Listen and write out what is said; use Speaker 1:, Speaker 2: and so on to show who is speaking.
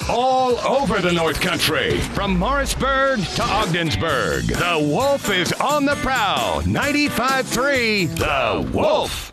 Speaker 1: all over the North Country. From Morrisburg to Ogdensburg, the Wolf is on the prowl. 95.3 The Wolf.